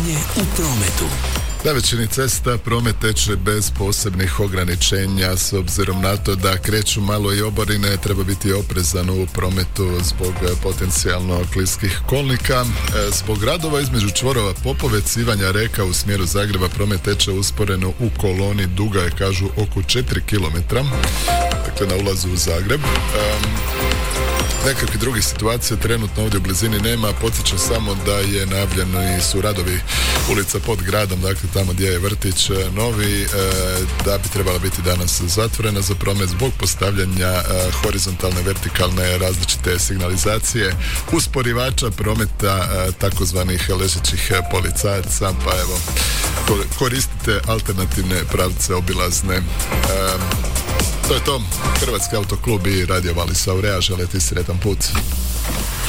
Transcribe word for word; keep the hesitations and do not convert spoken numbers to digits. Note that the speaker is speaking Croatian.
Stanje u prometu. Na većini cesta promet teče bez posebnih ograničenja. S obzirom na to da kreću malo i oborine, treba biti oprezan u prometu zbog potencijalno kliskih kolnika. Zbog radova između čvorova Popovec i Ivanja Reka u smjeru Zagreba promet teče usporeno u koloni, duga je, kažu, oko četiri kilometra, dakle na ulazu u Zagreb. Um, Nekakvih drugih situacija trenutno ovdje u blizini nema. Podsjećam samo da je najavljeni su radovi ulica pod gradom, dakle tamo gdje je vrtić novi, e, da bi trebala biti danas zatvorena za promet zbog postavljanja e, horizontalne, vertikalne različite signalizacije, usporivača prometa, e, takozvanih ležećih policajaca, pa evo, koristite alternativne pravce obilazne. E, To je to. Hrvatski autoklub i Radio Vali Saurea žele ti sretan put.